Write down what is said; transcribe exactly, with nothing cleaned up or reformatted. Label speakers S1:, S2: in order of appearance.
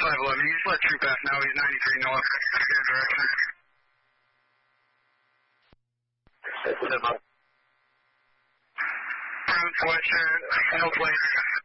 S1: five eleven, you just let True pass now, he's ninety-three north, your direction. Prince Western, no place.